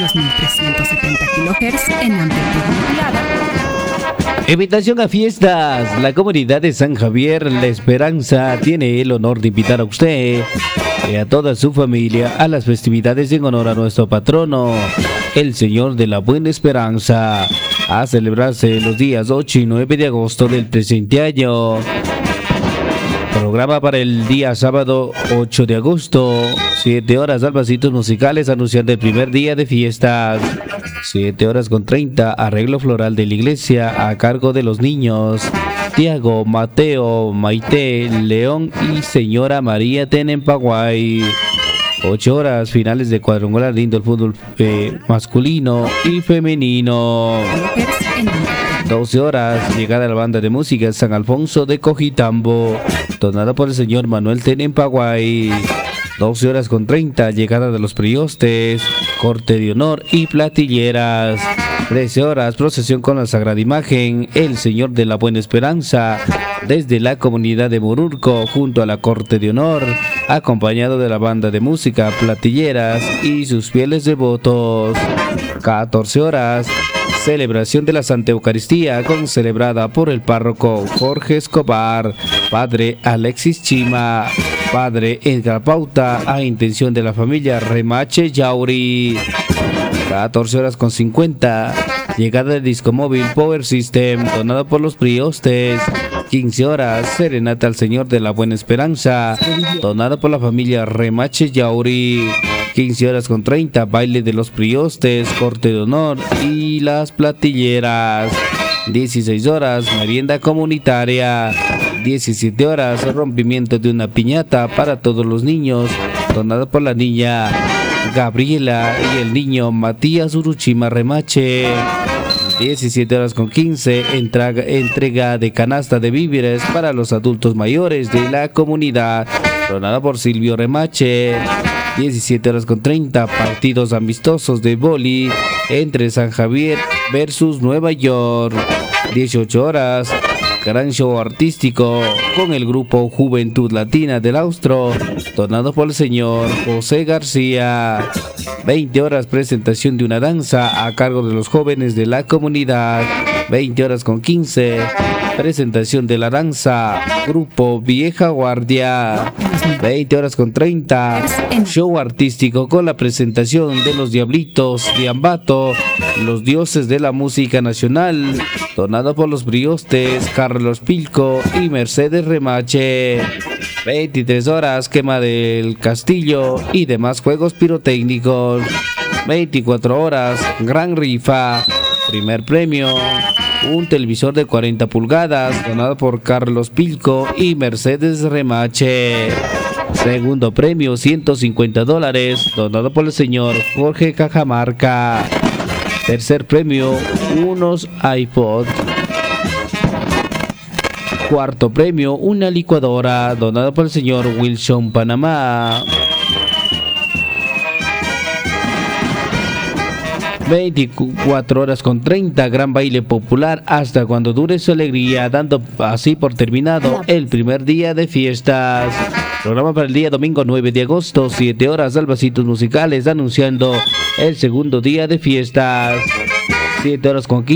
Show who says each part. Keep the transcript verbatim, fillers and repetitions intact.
Speaker 1: dos mil trescientos setenta kilohertz en amplitud modulada.
Speaker 2: Invitación a fiestas. La comunidad de San Javier La Esperanza tiene el honor de invitar a usted y a toda su familia a las festividades en honor a nuestro patrono, el Señor de la Buena Esperanza, a celebrarse los días ocho y nueve de agosto del presente año. Programa para el día sábado ocho de agosto, siete horas, albacitos musicales anunciando el primer día de fiestas. siete horas con treinta, arreglo floral de la iglesia a cargo de los niños Tiago, Mateo, Maite, León y señora María Tenempaguay. ocho horas, finales de cuadrangular lindo el fútbol eh, masculino y femenino. doce horas, llegada a la banda de música San Alfonso de Cojitambo, donada por el señor Manuel Tenempaguay. doce horas con treinta, llegada de los priostes, corte de honor y platilleras. trece horas, procesión con la Sagrada Imagen, el Señor de la Buena Esperanza, desde la comunidad de Mururco, junto a la corte de honor, acompañado de la banda de música, platilleras y sus fieles devotos. catorce horas, celebración de la Santa Eucaristía, con celebrada por el párroco Jorge Escobar, padre Alexis Chima, padre Edgar Pauta, a intención de la familia Remache Yauri. catorce horas con cincuenta, llegada del disco móvil Power System, donado por los priostes. quince horas, serenata al Señor de la Buena Esperanza, donado por la familia Remache Yauri. quince horas con treinta, baile de los priostes, corte de honor y las platilleras. dieciséis horas, merienda comunitaria. diecisiete horas, rompimiento de una piñata para todos los niños, donado por la niña Gabriela y el niño Matías Uruchima Remache. diecisiete horas con quince, entrega, entrega de canasta de víveres para los adultos mayores de la comunidad, donada por Silvio Remache. diecisiete horas con treinta, partidos amistosos de vóley entre San Javier versus Nueva York. dieciocho horas, gran show artístico con el grupo Juventud Latina del Austro, donado por el señor José García. veinte horas, presentación de una danza a cargo de los jóvenes de la comunidad. veinte horas con quince, presentación de la danza grupo Vieja Guardia. veinte horas con treinta, show artístico con la presentación de los Diablitos de Ambato, los dioses de la música nacional, donado por los priostes Carlos Pilco y Mercedes Remache. veintitrés horas, quema del castillo y demás juegos pirotécnicos. veinticuatro horas, gran rifa. Primer premio, un televisor de cuarenta pulgadas, donado por Carlos Pilco y Mercedes Remache. Segundo premio, ciento cincuenta dólares, donado por el señor Jorge Cajamarca. Tercer premio, unos iPod. Cuarto premio, una licuadora, donado por el señor Wilson Panamá. veinticuatro horas con treinta, gran baile popular hasta cuando dure su alegría, dando así por terminado el primer día de fiestas. Programa para el día domingo nueve de agosto, siete horas, albacitos musicales anunciando el segundo día de fiestas. siete horas con quince.